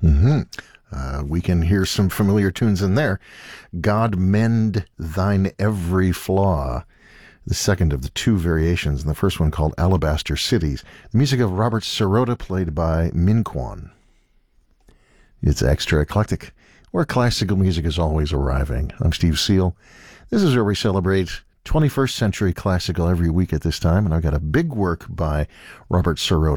We can hear some familiar tunes in there. God Mend Thine Every Flaw, the second of the two variations, and the first one called Alabaster Cities. The music of Robert Sirota, played by Min Kwon. It's Extra Eclectic, where classical music is always arriving. I'm Steve Seal. This is where we celebrate 21st century classical every week at this time, and I've got a big work by Robert Sirota.